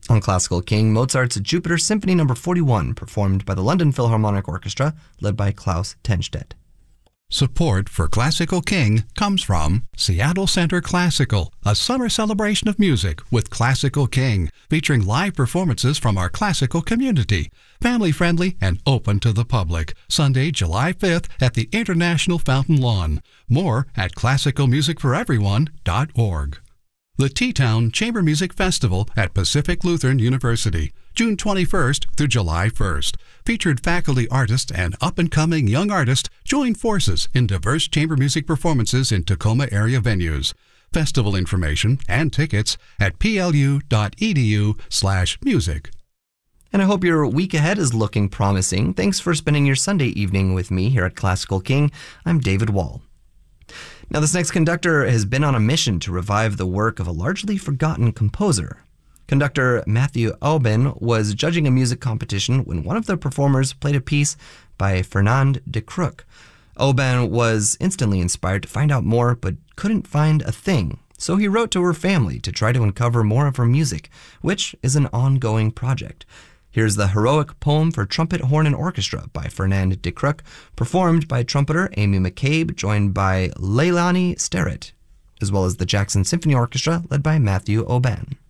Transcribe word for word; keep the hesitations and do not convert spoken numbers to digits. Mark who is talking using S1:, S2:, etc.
S1: On Classical King, Mozart's Jupiter Symphony Number forty-one, performed by the London Philharmonic Orchestra, led by Klaus Tenstedt.
S2: Support for Classical King comes from Seattle Center Classical, a summer celebration of music with Classical King, featuring live performances from our classical community. Family-friendly and open to the public. Sunday, July fifth at the International Fountain Lawn. More at classical music for everyone dot org. The T-Town Chamber Music Festival at Pacific Lutheran University, June twenty-first through July first. Featured faculty artists and up-and-coming young artists join forces in diverse chamber music performances in Tacoma area venues. Festival information and tickets at plu.edu slash music.
S1: And I hope your week ahead is looking promising. Thanks for spending your Sunday evening with me here at Classical King. I'm David Wall. Now, this next conductor has been on a mission to revive the work of a largely forgotten composer. Conductor Matthew Aubin was judging a music competition when one of the performers played a piece by Fernand de Crook. Aubin was instantly inspired to find out more, but couldn't find a thing. So he wrote to her family to try to uncover more of her music, which is an ongoing project. Here's the heroic poem for trumpet, horn, and orchestra by Fernand de Crook, performed by trumpeter Amy McCabe, joined by Leilani Sterrett, as well as the Jackson Symphony Orchestra, led by Matthew Aubin.